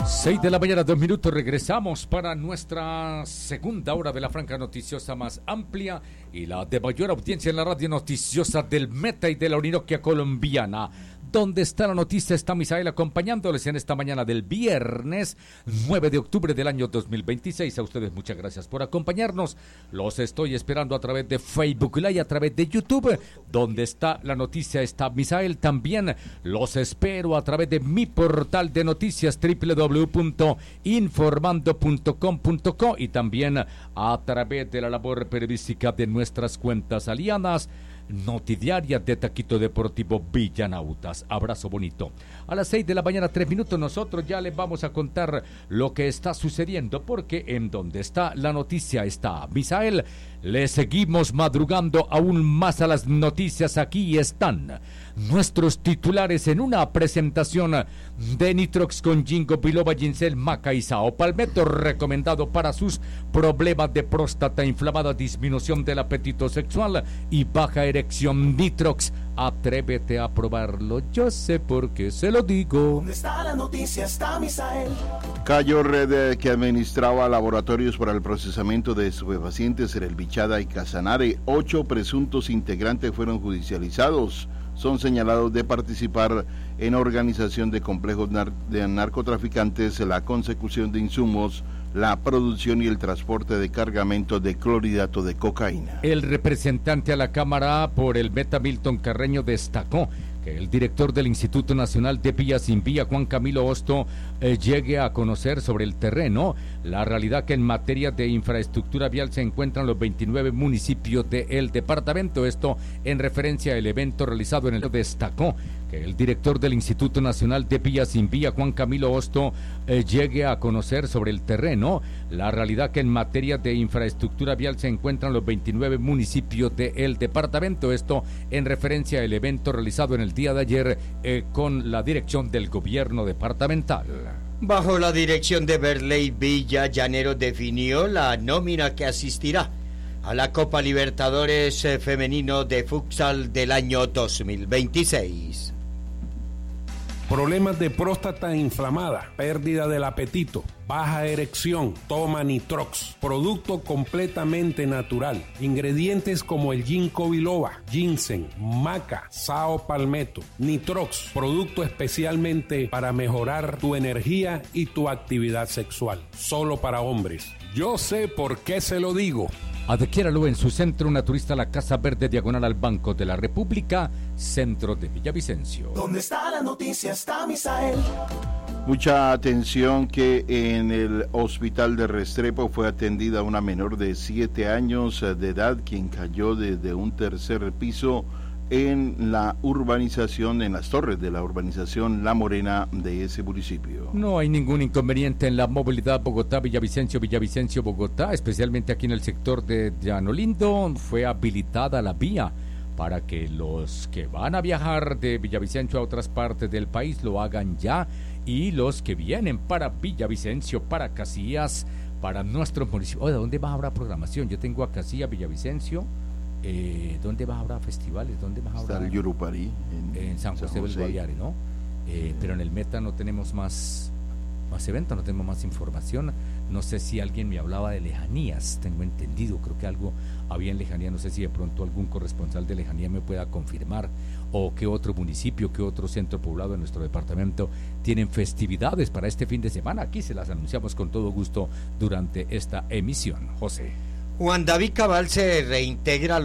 6 de la mañana, 2 minutos, regresamos para nuestra segunda hora de la franja noticiosa más amplia y la de mayor audiencia en la radio noticiosa del Meta y de la Orinoquia colombiana. ¿Dónde está la noticia? Está Misael acompañándoles en esta mañana del viernes 9 de octubre del año 2026. A ustedes muchas gracias por acompañarnos. Los estoy esperando a través de Facebook Live, a través de YouTube. ¿Dónde está la noticia? Está Misael. También los espero a través de mi portal de noticias www.informando.com.co y también a través de la labor periodística de nuestras cuentas aliadas. Notidiaria de Taquito Deportivo Villanautas. Abrazo bonito. A las 6 de la mañana, 3 minutos, nosotros ya les vamos a contar lo que está sucediendo, porque en donde está la noticia está Misael. Le seguimos madrugando aún más a las noticias. Aquí están nuestros titulares en una presentación de Nitrox con Ginkgo Biloba, Ginseng, Maca y Sao Palmetto, recomendado para sus problemas de próstata inflamada, disminución del apetito sexual y baja erección. Nitrox, atrévete a probarlo, yo sé por qué se lo digo. ¿Dónde está la noticia? Está Misael. Cayo Red, que administraba laboratorios para el procesamiento de estupefacientes en el Bichada y Casanare. 8 presuntos integrantes fueron judicializados. Son señalados de participar en organización de complejos de narcotraficantes, la consecución de insumos, la producción y el transporte de cargamentos de clorhidrato de cocaína. El representante a la Cámara por el Meta, Milton Carreño, destacó que el director del Instituto Nacional de Vías Sin Vía, Juan Camilo Hosto, llegue a conocer sobre el terreno la realidad que en materia de infraestructura vial se encuentran los 29 municipios del departamento. Esto en referencia al evento realizado en el destacó que el director del Instituto Nacional de Vías Sin Vía, Juan Camilo Hosto, llegue a conocer sobre el terreno la realidad que en materia de infraestructura vial se encuentran los 29 municipios del departamento. Esto en referencia al evento realizado en el día de ayer con la dirección del gobierno departamental. Bajo la dirección de Berley Villa, Llanero definió la nómina que asistirá a la Copa Libertadores femenino de futsal del año 2026. Problemas de próstata inflamada, pérdida del apetito, baja erección, toma Nitrox, producto completamente natural. Ingredientes como el Ginkgo Biloba, Ginseng, Maca, Sao Palmetto. Nitrox, producto especialmente para mejorar tu energía y tu actividad sexual. Solo para hombres. Yo sé por qué se lo digo. Adquiéralo en su centro naturista, la Casa Verde, diagonal al Banco de la República, centro de Villavicencio. ¿Dónde está la noticia? Está Misael. Mucha atención que en el hospital de Restrepo fue atendida una menor de 7 años de edad, quien cayó desde un tercer piso en la urbanización, en las torres de la urbanización La Morena de ese municipio. No hay ningún inconveniente en la movilidad Bogotá-Villavicencio, Villavicencio-Bogotá, especialmente aquí en el sector de Llano Lindo. Fue habilitada la vía para que los que van a viajar de Villavicencio a otras partes del país lo hagan ya, y los que vienen para Villavicencio, para Casillas, para nuestros municipios. Oye, ¿dónde más habrá programación? Yo tengo a Casillas, Villavicencio. ¿Dónde más habrá festivales? ¿Dónde más habrá? Está el Yurupari en San José del Guaviare, ¿no? Pero en el Meta no tenemos más eventos, no tenemos más información. No sé si alguien me hablaba de Lejanías, tengo entendido, creo que algo había en Lejanía, no sé si de pronto algún corresponsal de Lejanía me pueda confirmar, o qué otro municipio, qué otro centro poblado de nuestro departamento tienen festividades para este fin de semana. Aquí se las anunciamos con todo gusto durante esta emisión. José. Juan David Cabal se reintegra a los